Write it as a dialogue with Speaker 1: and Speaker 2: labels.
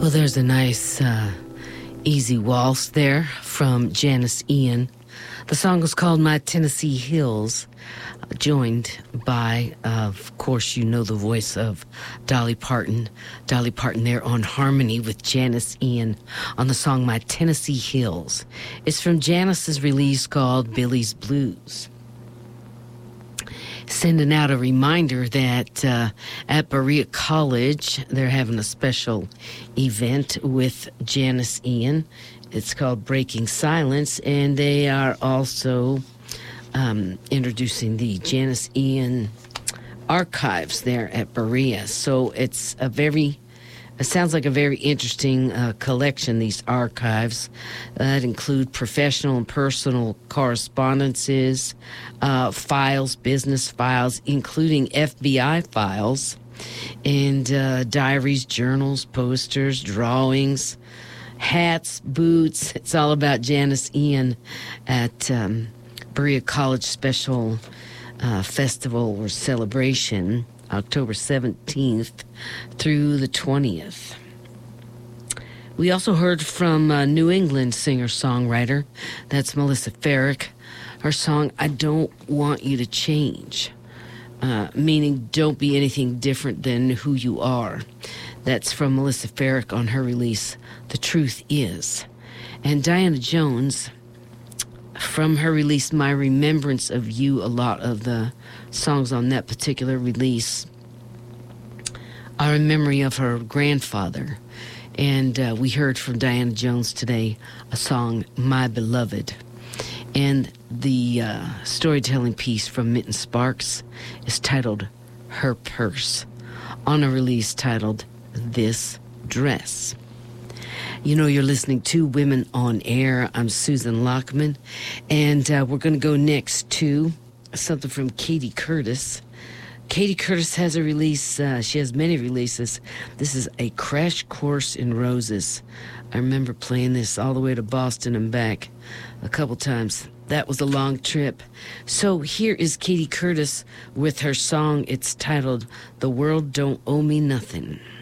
Speaker 1: Well, there's a nice, easy waltz there from Janis Ian. The song was called My Tennessee Hills, joined by, of course, you know the voice of Dolly Parton. Dolly Parton there on harmony with Janis Ian on the song My Tennessee Hills. It's from Janis's release called Billy's Blues. Sending out a reminder that at Berea College, they're having a special event with Janis Ian. It's called Breaking Silence, and they are also introducing the Janis Ian archives there at Berea. So it sounds like a very interesting collection, these archives that include professional and personal correspondences, files, business files, including FBI files, and diaries, journals, posters, drawings, hats, boots. It's all about Janis Ian at Berea College Special Festival or Celebration, October 17th through the 20th. We also heard from a New England singer-songwriter. That's Melissa Farrick. Her song, I Don't Want You to Change, meaning don't be anything different than who you are. That's from Melissa Farrick on her release, The Truth Is. And Diana Jones, from her release, My Remembrance of You, a lot of the songs on that particular release are in memory of her grandfather. And we heard from Diana Jones today a song, My Beloved. And the storytelling piece from Mitten Sparks is titled Her Purse, on a release titled This Dress. You know, you're listening to Women on Air. I'm Susan Lockman, and we're going to go next to something from Katie Curtis. Katie Curtis has a release. She has many releases. This is A Crash Course in Roses. I remember playing this all the way to Boston and back a couple times. That was a long trip. So here is Katie Curtis with her song. It's titled The World Don't Owe Me Nothing.